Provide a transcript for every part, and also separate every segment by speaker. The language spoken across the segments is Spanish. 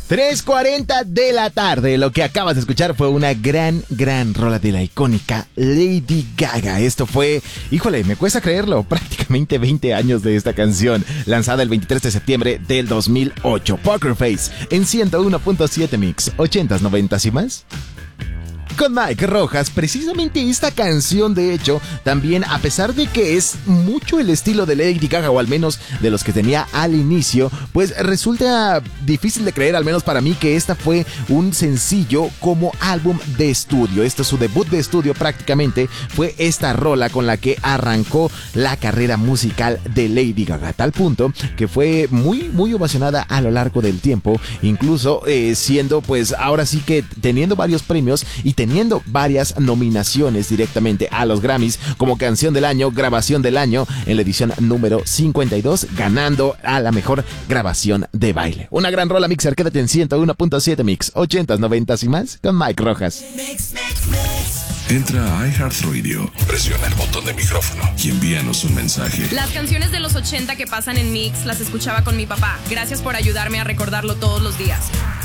Speaker 1: 3:40 de la tarde. Lo que acabas de escuchar fue una gran rola de la icónica Lady Gaga. Esto fue, híjole, me cuesta creerlo, prácticamente 20 años de esta canción, lanzada el 23 de septiembre del 2008. Poker Face en 101.7 Mix, 80s, 90s y más. Con Mike Rojas, precisamente esta canción, de hecho, también, a pesar de que es mucho el estilo de Lady Gaga, o al menos de los que tenía al inicio, pues resulta difícil de creer, al menos para mí, que esta fue un sencillo como álbum de estudio. Este es su debut de estudio prácticamente, fue esta rola con la que arrancó la carrera musical de Lady Gaga, a tal punto que fue muy ovacionada a lo largo del tiempo, incluso siendo, pues, ahora sí que teniendo varios premios y teniendo varias nominaciones directamente a los Grammys como canción del año, grabación del año en la edición número 52, ganando a la mejor grabación de baile. Una gran rola, Mixer, quédate en 101.7 Mix, 80s, 90s y más con Mike Rojas.
Speaker 2: Entra a iHeartRadio, presiona el botón de micrófono y envíanos un mensaje.
Speaker 3: Las canciones de los 80 que pasan en Mix las escuchaba con mi papá. Gracias por ayudarme a recordarlo todos los días.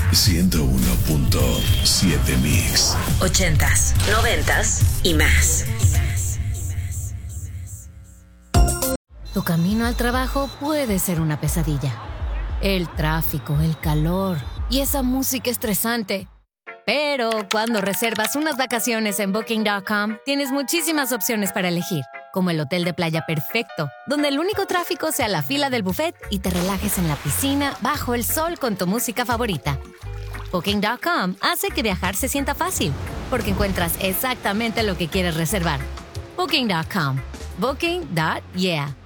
Speaker 2: 101.7 Mix.
Speaker 4: 80s, 90s y más.
Speaker 5: Tu camino al trabajo puede ser una pesadilla. El tráfico, el calor y esa música estresante. Pero cuando reservas unas vacaciones en Booking.com, tienes muchísimas opciones para elegir, como el hotel de playa perfecto, donde el único tráfico sea la fila del buffet y te relajes en la piscina bajo el sol con tu música favorita. Booking.com hace que viajar se sienta fácil, porque encuentras exactamente lo que quieres reservar. Booking.com. Booking.yeah.